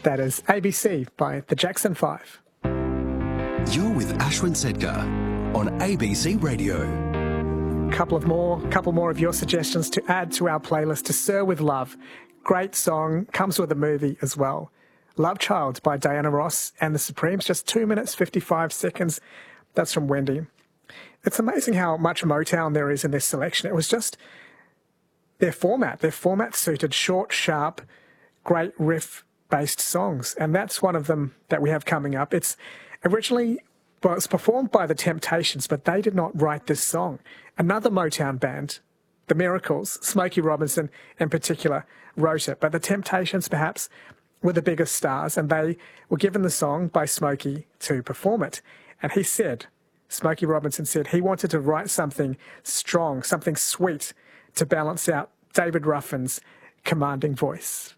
That is ABC by the Jackson 5. You're with Ashwin Sedkar on ABC Radio. Couple more of your suggestions to add to our playlist. To Sir with Love. Great song, comes with a movie as well. Love Child by Diana Ross and the Supremes, just 2 minutes 55 seconds. That's from Wendy. It's amazing how much Motown there is in this selection. It was just their format. Their format suited short, sharp, great riff-based songs, and that's one of them that we have coming up. It's performed by the Temptations, but they did not write this song. Another Motown band, the Miracles, Smokey Robinson in particular, wrote it, but the Temptations perhaps were the biggest stars, and they were given the song by Smokey to perform it. And Smokey Robinson said he wanted to write something strong, something sweet to balance out David Ruffin's commanding voice.